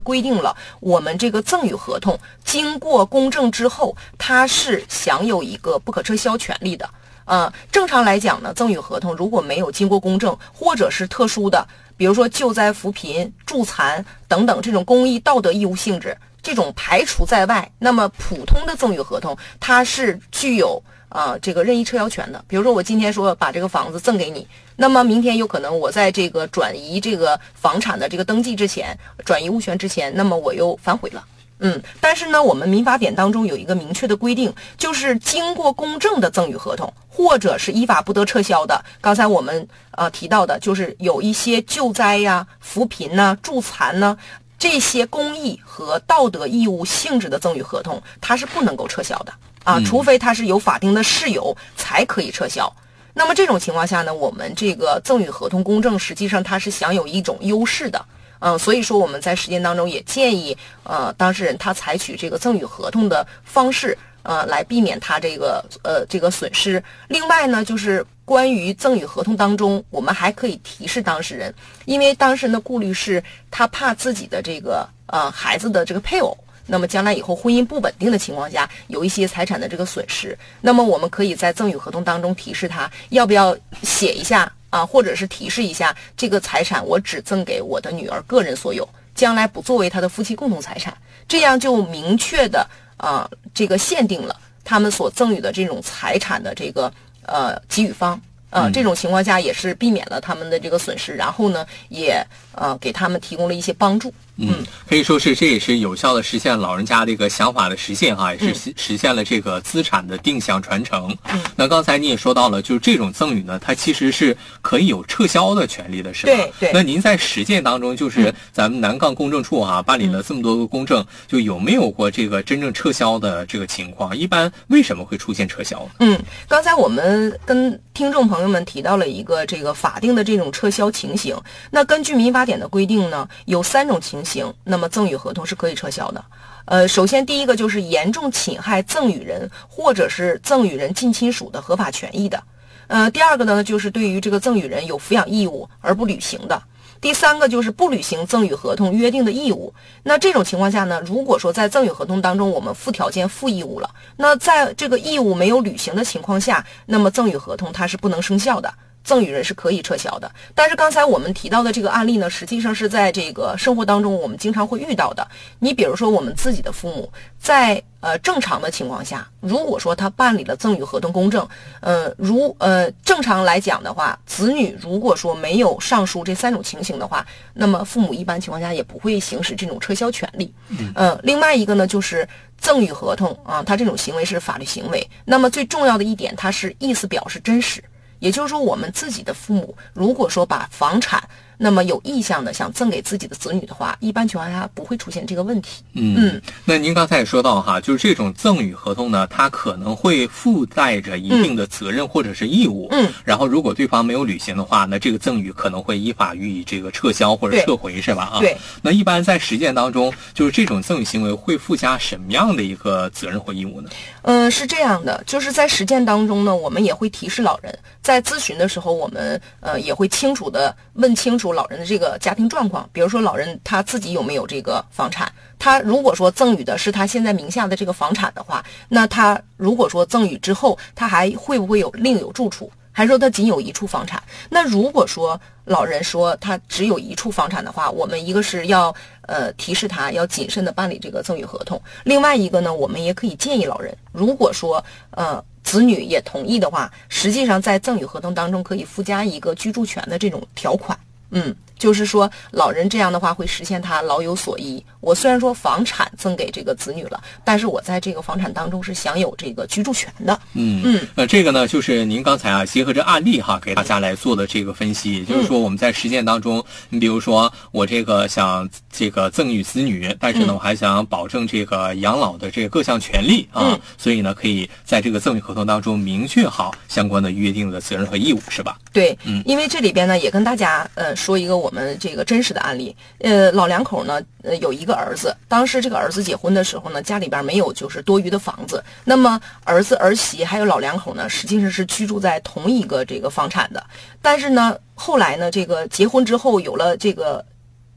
规定了我们这个赠与合同经过公证之后，它是享有一个不可撤销权利的。正常来讲呢，赠与合同如果没有经过公证，或者是特殊的，比如说救灾扶贫、助残等等这种公益道德义务性质，这种排除在外，那么普通的赠与合同它是具有这个任意撤销权的。比如说我今天说把这个房子赠给你，那么明天有可能我在这个转移这个房产的这个登记之前，转移物权之前，那么我又反悔了。但是呢，我们民法典当中有一个明确的规定，就是经过公证的赠与合同，或者是依法不得撤销的。刚才我们提到的，就是有一些救灾呀、扶贫呐、助残呐，这些公益和道德义务性质的赠与合同，它是不能够撤销的除非它是有法定的事由才可以撤销。那么这种情况下呢，我们这个赠与合同公证实际上它是享有一种优势的。所以说我们在实践当中也建议当事人他采取这个赠与合同的方式来避免他这个损失。另外呢，就是关于赠与合同当中，我们还可以提示当事人，因为当事人的顾虑是他怕自己的这个孩子的这个配偶，那么将来以后婚姻不稳定的情况下有一些财产的这个损失，那么我们可以在赠与合同当中提示他要不要写一下或者是提示一下，这个财产我只赠给我的女儿个人所有，将来不作为他的夫妻共同财产，这样就明确的这个限定了他们所赠与的这种财产的这个给予方。这种情况下也是避免了他们的这个损失，然后呢也给他们提供了一些帮助。 可以说是这也是有效的实现老人家这个想法的实现也是实现了这个资产的定向传承。那刚才你也说到了，就是这种赠与呢，它其实是可以有撤销的权利的，是吧？ 对。 那您在实践当中，就是咱们南杠公证处办理了这么多个公证，就有没有过这个真正撤销的这个情况？一般为什么会出现撤销呢？ 刚才我们跟听众朋友们提到了一个这个法定的这种撤销情形。那根据民法典的规定呢，有3种情形，那么赠与合同是可以撤销的。首先第一个就是严重侵害赠与人或者是赠与人近亲属的合法权益的。第二个呢，就是对于这个赠与人有抚养义务而不履行的。第三个就是不履行赠与合同约定的义务。那这种情况下呢，如果说在赠与合同当中我们附条件附义务了，那在这个义务没有履行的情况下，那么赠与合同它是不能生效的，赠与人是可以撤销的。但是刚才我们提到的这个案例呢，实际上是在这个生活当中我们经常会遇到的。你比如说我们自己的父母在正常的情况下，如果说他办理了赠与合同公证，正常来讲的话，子女如果说没有上述这3种情形的话，那么父母一般情况下也不会行使这种撤销权利。另外一个呢，就是赠与合同它这种行为是法律行为，那么最重要的一点，它是意思表示真实。也就是说，我们自己的父母如果说把房产那么有意向的想赠给自己的子女的话，一般情况下不会出现这个问题。 那您刚才也说到就是这种赠与合同呢，它可能会附带着一定的责任或者是义务。然后如果对方没有履行的话，那这个赠与可能会依法予以这个撤销或者撤回，是吧？ 对。 那一般在实践当中，就是这种赠与行为会附加什么样的一个责任或义务呢？ 是这样的，就是在实践当中呢，我们也会提示老人，在咨询的时候，我们也会清楚的问清楚老人的这个家庭状况。比如说老人他自己有没有这个房产，他如果说赠与的是他现在名下的这个房产的话，那他如果说赠与之后，他还会不会有另有住处，还是说他仅有一处房产？那如果说老人说他只有一处房产的话，我们一个是要提示他要谨慎的办理这个赠与合同，另外一个呢，我们也可以建议老人，如果说子女也同意的话，实际上在赠与合同当中可以附加一个居住权的这种条款。就是说老人这样的话会实现他老有所依。我虽然说房产赠给这个子女了，但是我在这个房产当中是享有这个居住权的。 这个呢，就是您刚才结合着案例给大家来做的这个分析。也就是说我们在实践当中，你比如说我这个想这个赠与子女，但是呢我还想保证这个养老的这个各项权利所以呢可以在这个赠与合同当中明确好相关的约定的责任和义务，是吧？ 对。因为这里边呢也跟大家说一个我们这个真实的案例。老两口呢有一个儿子，当时这个儿子结婚的时候呢，家里边没有就是多余的房子，那么儿子儿媳还有老两口呢，实际上是居住在同一个这个房产的。但是呢后来呢这个结婚之后有了这个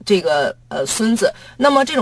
这个孙子，那么这种